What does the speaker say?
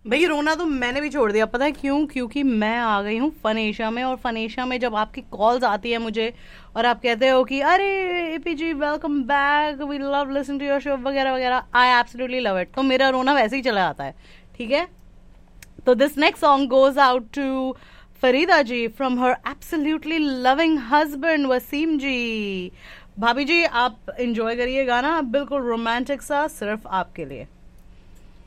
भाई रोना तो मैंने भी छोड़ दिया, पता है क्यों? क्योंकि मैं आ गई हूँ फन एशिया में, और फन एशिया में जब आपकी कॉल्स आती है मुझे और आप कहते हो कि अरे AP ji welcome back, we love listen to your show वगैरह वगैरह, आई एब्सोल्युटली लव इट, तो मेरा रोना वैसे ही चला जाता है। ठीक है, तो this next song goes out to Farida ji from her absolutely loving husband Wasim जी। भाभी जी आप इंजॉय करिए गाना, बिल्कुल रोमांटिक सा, सिर्फ आपके लिए।